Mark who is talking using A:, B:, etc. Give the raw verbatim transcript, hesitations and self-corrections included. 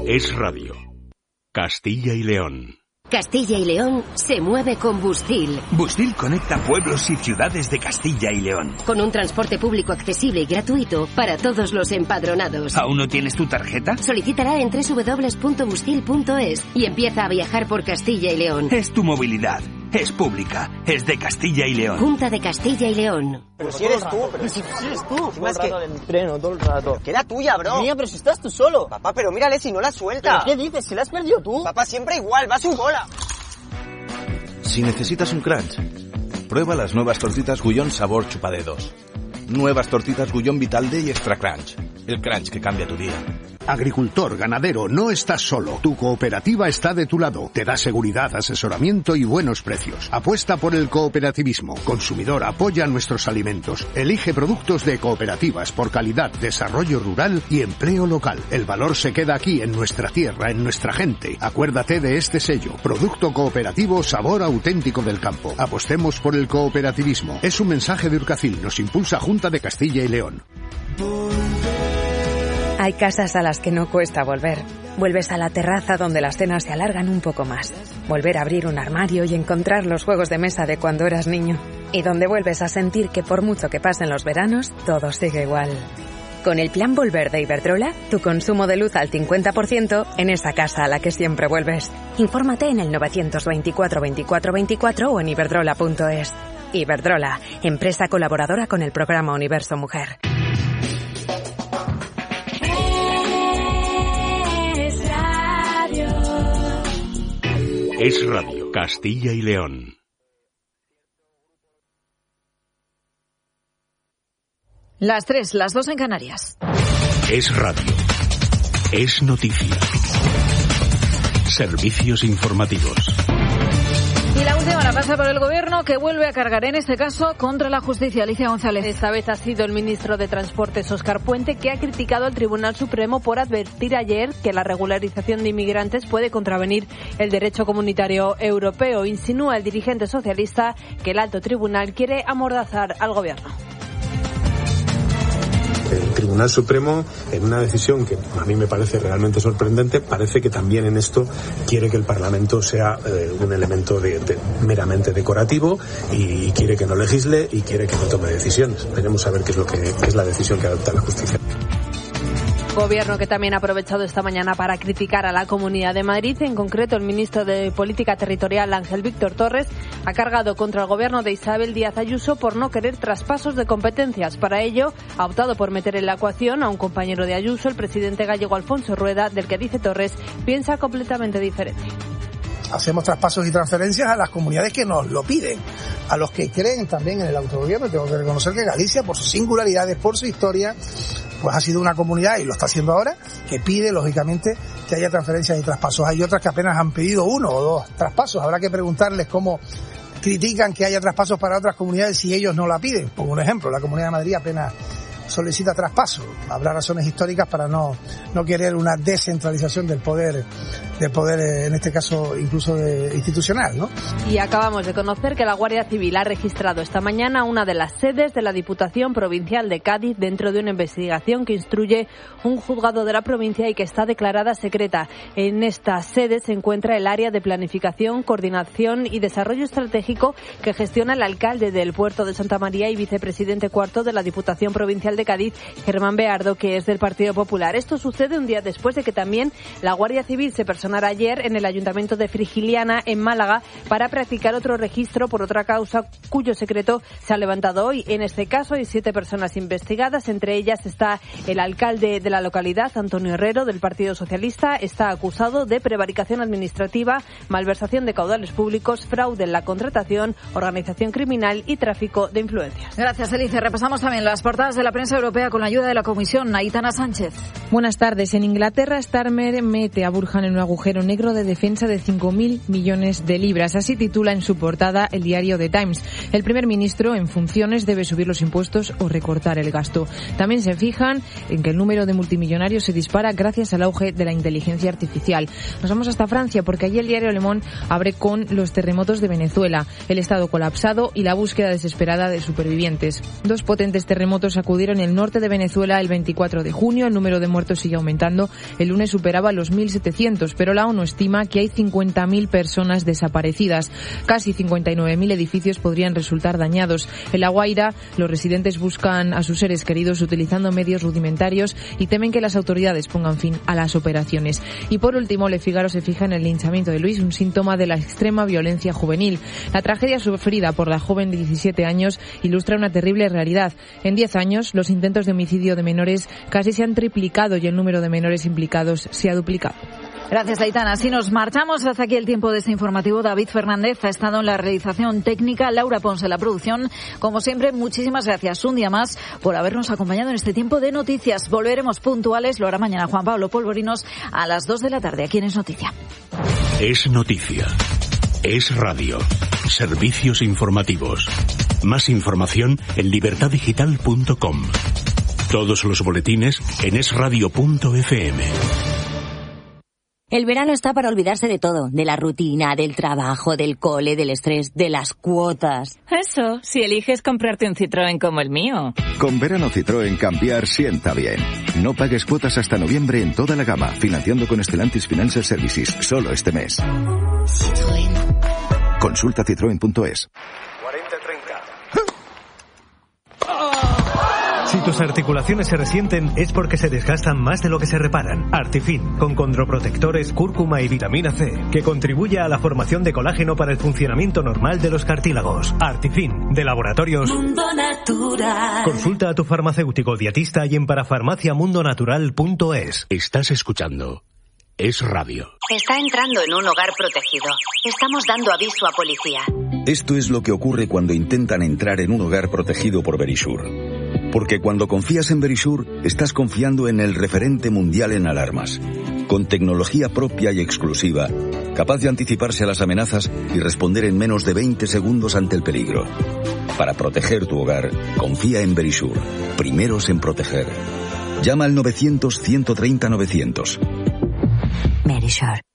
A: Es Radio. Castilla y León.
B: Castilla y León se mueve con Bustil.
C: Bustil conecta pueblos y ciudades de Castilla y León.
B: Con un transporte público accesible y gratuito para todos los empadronados.
C: ¿Aún no tienes tu tarjeta?
B: Solicítala en doble u doble u doble u punto bustil punto es y empieza a viajar por Castilla y León.
C: Es tu movilidad. Es pública. Es de Castilla y León.
B: Junta de Castilla y León.
D: Pero si eres tú, pero si eres tú.
E: Todo el rato en tren, todo el rato.
D: Que era tuya, bro.
E: Mía, pero si estás tú solo.
D: Papá, pero mírale si no la suelta.
E: ¿Pero qué dices? Si la has perdido tú.
D: Papá, siempre igual, va a su bola.
F: Si necesitas un crunch, prueba las nuevas tortitas Gullón sabor chupadedos. Nuevas tortitas Gullón Vital Day Extra Crunch. El crunch que cambia tu día.
G: Agricultor, ganadero, no estás solo. Tu cooperativa está de tu lado. Te da seguridad, asesoramiento y buenos precios. Apuesta por el cooperativismo. Consumidor, apoya nuestros alimentos. Elige productos de cooperativas por calidad, desarrollo rural y empleo local. El valor se queda aquí, en nuestra tierra, en nuestra gente. Acuérdate de este sello. Producto cooperativo, sabor auténtico del campo. Apostemos por el cooperativismo. Es un mensaje de Urcacil. Nos impulsa Junta de Castilla y León.
H: Hay casas a las que no cuesta volver. Vuelves a la terraza donde las cenas se alargan un poco más. Volver a abrir un armario y encontrar los juegos de mesa de cuando eras niño. Y donde vuelves a sentir que por mucho que pasen los veranos, todo sigue igual. Con el plan Volver de Iberdrola, tu consumo de luz al cincuenta por ciento en esa casa a la que siempre vuelves. Infórmate en el novecientos veinticuatro veinticuatro veinticuatro o en iberdrola punto es. Iberdrola, empresa colaboradora con el programa Universo Mujer.
A: Es Radio. Castilla y León.
I: Las tres, las dos en Canarias.
A: Es Radio. Es noticia. Servicios informativos.
I: Y la última la pasa por el Gobierno, que vuelve a cargar, en este caso, contra la justicia. Alicia González.
J: Esta vez ha sido el ministro de Transportes, Óscar Puente, que ha criticado al Tribunal Supremo por advertir ayer que la regularización de inmigrantes puede contravenir el derecho comunitario europeo. Insinúa el dirigente socialista que el alto tribunal quiere amordazar al Gobierno.
K: El Tribunal Supremo, en una decisión que a mí me parece realmente sorprendente, parece que también en esto quiere que el Parlamento sea eh, un elemento de, de, meramente decorativo y, y quiere que no legisle y quiere que no tome decisiones. Veremos a ver qué es lo que qué es la decisión que adopta la justicia.
J: Gobierno que también ha aprovechado esta mañana para criticar a la Comunidad de Madrid. En concreto, el ministro de Política Territorial, Ángel Víctor Torres, ha cargado contra el Gobierno de Isabel Díaz Ayuso por no querer traspasos de competencias. Para ello, ha optado por meter en la ecuación a un compañero de Ayuso, el presidente gallego Alfonso Rueda, del que dice Torres piensa completamente diferente.
L: Hacemos traspasos y transferencias a las comunidades que nos lo piden, a los que creen también en el autogobierno. Tengo que reconocer que Galicia, por sus singularidades, por su historia, pues ha sido una comunidad, y lo está haciendo ahora, que pide, lógicamente, que haya transferencias y traspasos. Hay otras que apenas han pedido uno o dos traspasos. Habrá que preguntarles cómo critican que haya traspasos para otras comunidades si ellos no la piden. Pongo un ejemplo, la Comunidad de Madrid apenas solicita traspaso. Habrá razones históricas para no, no querer una descentralización del poder, del poder, en este caso, incluso de, institucional, ¿no?
J: Y acabamos de conocer que la Guardia Civil ha registrado esta mañana una de las sedes de la Diputación Provincial de Cádiz dentro de una investigación que instruye un juzgado de la provincia y que está declarada secreta. En esta sede se encuentra el área de planificación, coordinación y desarrollo estratégico que gestiona el alcalde del Puerto de Santa María y vicepresidente cuarto de la Diputación Provincial de Cádiz, Germán Beardo, que es del Partido Popular. Esto sucede un día después de que también la Guardia Civil se personara ayer en el Ayuntamiento de Frigiliana, en Málaga, para practicar otro registro por otra causa cuyo secreto se ha levantado hoy. En este caso hay siete personas investigadas, entre ellas está el alcalde de la localidad, Antonio Herrero, del Partido Socialista. Está acusado de prevaricación administrativa, malversación de caudales públicos, fraude en la contratación, organización criminal y tráfico de influencias.
I: Gracias, Alicia. Repasamos también las portadas de la prensa europea con la ayuda de la Comisión. Aitana Sánchez.
M: Buenas tardes. En Inglaterra, Starmer mete a Burhan en un agujero negro de defensa de cinco mil millones de libras. Así titula en su portada el diario The Times. El primer ministro en funciones debe subir los impuestos o recortar el gasto. También se fijan en que el número de multimillonarios se dispara gracias al auge de la inteligencia artificial. Nos vamos hasta Francia porque allí el diario Le Monde abre con los terremotos de Venezuela, el estado colapsado y la búsqueda desesperada de supervivientes. Dos potentes terremotos sacudieron en el norte de Venezuela el veinticuatro de junio. El número de muertos sigue aumentando. El lunes superaba los mil setecientos, pero la ONU estima que hay cincuenta mil personas desaparecidas. Casi cincuenta y nueve mil edificios podrían resultar dañados. En La Guaira, los residentes buscan a sus seres queridos utilizando medios rudimentarios y temen que las autoridades pongan fin a las operaciones. Y por último, Le Figaro se fija en el linchamiento de Luis, un síntoma de la extrema violencia juvenil. La tragedia sufrida por la joven de diecisiete años ilustra una terrible realidad. En diez años, los intentos de homicidio de menores casi se han triplicado y el número de menores implicados se ha duplicado.
I: Gracias, Aitana. Así nos marchamos. Hasta aquí el tiempo de este informativo. David Fernández ha estado en la realización técnica, Laura Pons en la producción. Como siempre, muchísimas gracias un día más por habernos acompañado en este tiempo de noticias. Volveremos puntuales, lo hará mañana Juan Pablo Polvorinos a las dos de la tarde. Aquí en Es Noticia.
A: Es Noticia. Es Radio. Servicios informativos. Más información en libertad digital punto com. Todos los boletines en es radio punto efe eme.
N: El verano está para olvidarse de todo, de la rutina, del trabajo, del cole, del estrés, de las cuotas.
O: Eso, si eliges comprarte un Citroën como el mío.
P: Con verano Citroën cambiar sienta bien. No pagues cuotas hasta noviembre en toda la gama, financiando con Stellantis Financial Services, solo este mes. Citroën. Consulta citroen punto es.
Q: cuarenta treinta. Si tus articulaciones se resienten es porque se desgastan más de lo que se reparan. Artifin, con condroprotectores, cúrcuma y vitamina C, que contribuye a la formación de colágeno para el funcionamiento normal de los cartílagos. Artifin, de Laboratorios Mundo Natural. Consulta a tu farmacéutico dietista y en parafarmacia mundo natural punto es.
A: Estás escuchando Es Radio.
R: Está entrando en un hogar protegido. Estamos dando aviso a policía.
S: Esto es lo que ocurre cuando intentan entrar en un hogar protegido por Verisure. Porque cuando confías en Verisure, estás confiando en el referente mundial en alarmas. Con tecnología propia y exclusiva, capaz de anticiparse a las amenazas y responder en menos de veinte segundos ante el peligro. Para proteger tu hogar, confía en Verisure. Primeros en proteger. Llama al novecientos, ciento treinta, novecientos.
N: Verisure.